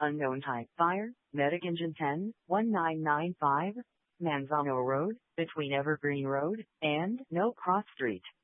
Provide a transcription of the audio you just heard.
Unknown type fire, Medic Engine 10, 1995, Manzano Road, between Evergreen Road and No Cross Street.